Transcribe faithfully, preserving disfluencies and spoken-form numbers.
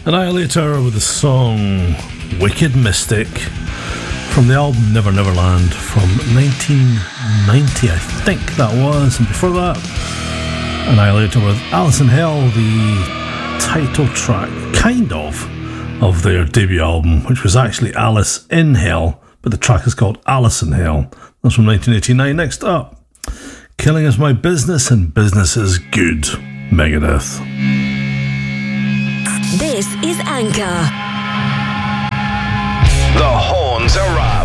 Annihilator with the song Wicked Mystic from the album Never Never Land from nineteen ninety, I think that was. And before that, Annihilator with Alice in Hell, the title track, kind of, of their debut album, which was actually Alice in Hell, but the track is called Alice in Hell. That's from nineteen eighty-nine. Next up, Killing Is My Business and Business Is Good, Megadeth. This is Anchor. The horns are up.